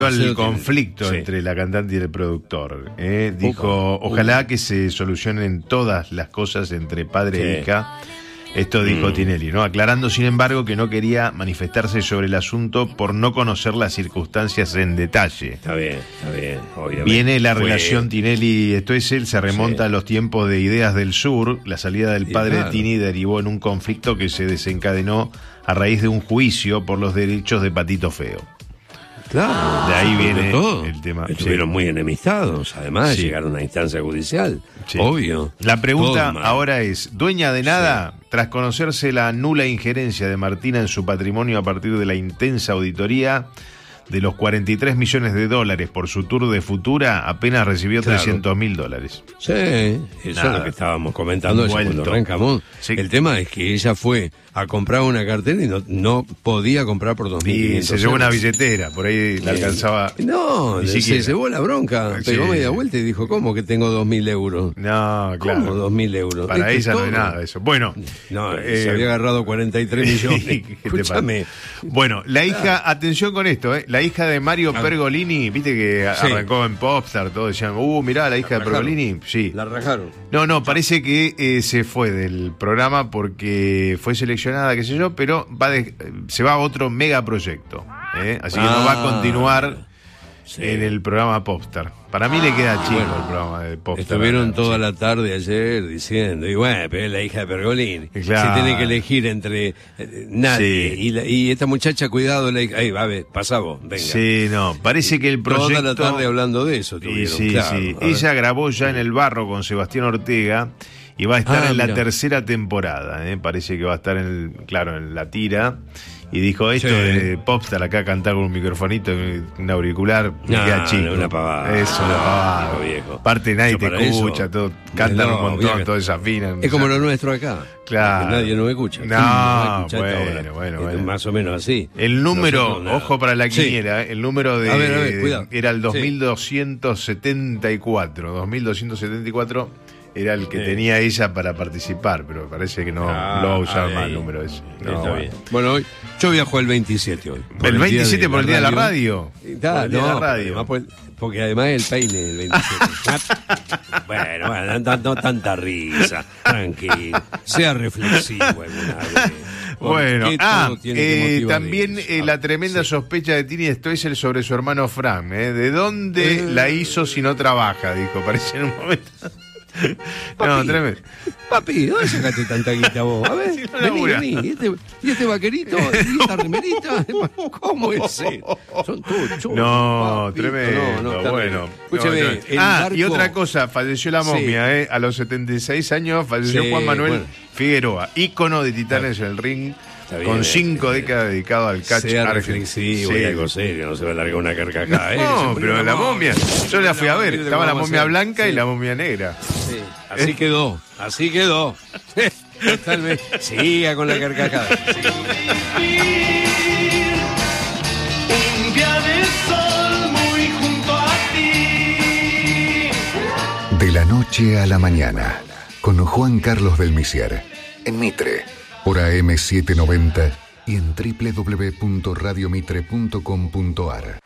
al conflicto entre la cantante y el productor. Dijo, ojalá que se solucionen todas las cosas entre padre e hija. Esto dijo Tinelli, ¿no? Aclarando, sin embargo, que no quería manifestarse sobre el asunto por no conocer las circunstancias en detalle. Está bien, obviamente. Viene la relación Tinelli, esto es él, se remonta a los tiempos de Ideas del Sur. La salida del padre de Tini derivó en un conflicto que se desencadenó a raíz de un juicio por los derechos de Patito Feo. Claro, de ahí viene el tema. Estuvieron muy enemistados, además llegaron a una instancia judicial, obvio. La pregunta ahora es, ¿dueña de nada? Tras conocerse la nula injerencia de Martina en su patrimonio a partir de la intensa auditoría de los 43 millones de dólares por su tour de Futura, apenas recibió $300.000. Sí, eso es lo que estábamos comentando cuando arrancamos. Sí. El tema es que ella fue a comprar una cartera y no podía comprar por 2.500. Y se llevó una billetera, por ahí la alcanzaba. No, se llevó la bronca, pegó media vuelta y dijo, ¿cómo que tengo 2.000 euros? No, claro. ¿Cómo 2.000 euros? Para ella no es nada eso. Bueno. No, se había agarrado 43 millones. Escúchame. Bueno, la hija, atención con esto, la hija de Mario Pergolini, viste que arrancó en Popstar, todos decían, mirá, la hija de Pergolini. Sí. La rajaron. No, parece que se fue del programa porque fue seleccionada, qué sé yo, pero se va a otro megaproyecto. Así que no va a continuar en el programa Popstar. Para mí le queda chico el programa de Popstar. Estuvieron toda la tarde ayer diciendo, y bueno, pero es la hija de Pergolini. Claro. Se tiene que elegir entre nadie y esta muchacha, cuidado, la hija. Ahí, va, pasá vos, venga. Sí, no, parece que el proyecto... Toda la tarde hablando de eso tuvieron, claro. Ella grabó ya en El Barro con Sebastián Ortega y va a estar en la tercera temporada. Parece que va a estar en la tira. Y dijo esto de Popstar acá, cantar con un microfonito, un auricular, me queda chico. Una pavada. Eso, una pavada. Viejo. Aparte nadie te escucha, todo, cantan un montón, todo desafinan. Es como lo nuestro acá. Claro. Que nadie nos escucha. Bueno. Más o menos así. El número, ojo para la quiniela, el número de... A ver, era el 2274. 2274 era el que tenía ella para participar, pero parece que no lo va a usar más el número ese. No, está bien. Bueno, hoy yo viajo el 27 hoy. ¿El 27 por el día de la radio? Por el día de la radio. Porque además el peine el 27. Bueno, no tanta risa. Tranquilo. Sea reflexivo alguna vez. Bueno, también la tremenda sospecha de Tini Stoessel sobre su hermano Fran. ¿De dónde la hizo si no trabaja? Dijo, parece en un momento. Papi, tremendo. Papi, ¿dónde sacaste tanta guita vos? A ver, vení. ¿Y este vaquerito? ¿Y esta remerita? ¿Cómo es eso? Son todos chulos. No, papi, tremendo. Bueno. Escúchame. Y otra cosa, falleció la momia, a los 76 años falleció Juan Manuel Figueroa, ícono de Titanes en el ring. Con 5 décadas dedicado al catch. Sea reflexivo y algo serio, no se va a largar una carcajada. No, pero la momia, yo la fui a ver, estaba la momia blanca y la momia negra. Sí, así quedó. Tal vez siga con la carcajada. Un día de sol muy junto a ti. De la noche a la mañana, con Juan Carlos del Misier, en Mitre. Por AM790 y en www.radiomitre.com.ar.